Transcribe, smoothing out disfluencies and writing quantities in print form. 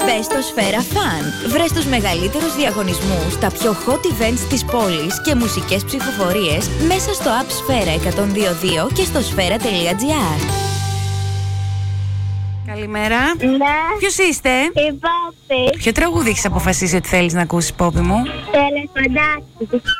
Μπες στο Σφαίρα Fun. Βρες τους μεγαλύτερους διαγωνισμούς, τα πιο hot events της πόλης και μουσικές ψηφοφορίες μέσα στο app Σφαίρα 102.2 και στο σφαίρα.gr. Καλημέρα. Ναι. Ποιος είστε? Η Πόπη. Ποιο τραγούδι έχεις αποφασίσει ότι θέλεις να ακούσεις, Πόπη μου? Το ελεφαντάκι.